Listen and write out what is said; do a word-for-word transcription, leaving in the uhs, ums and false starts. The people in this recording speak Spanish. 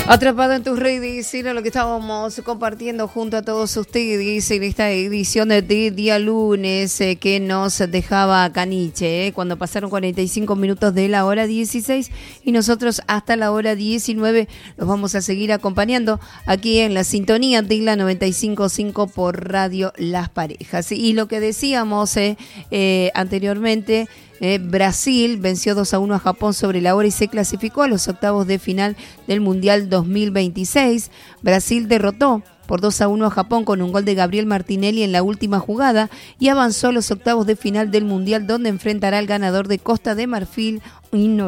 Atrapado en tus redes era lo que estábamos compartiendo junto a todos ustedes en esta edición de día lunes eh, que nos dejaba Caniche, eh, cuando pasaron cuarenta y cinco minutos de la hora dieciséis y nosotros hasta la hora diecinueve los vamos a seguir acompañando aquí en la sintonía de la noventa y cinco punto cinco por Radio Las Parejas. Y lo que decíamos eh, eh, anteriormente, Eh, Brasil venció dos a uno a Japón sobre la hora y se clasificó a los octavos de final del Mundial dos mil veintiséis. Brasil derrotó por dos a uno a Japón con un gol de Gabriel Martinelli en la última jugada y avanzó a los octavos de final del Mundial, donde enfrentará al ganador de Costa de Marfil y Noruega.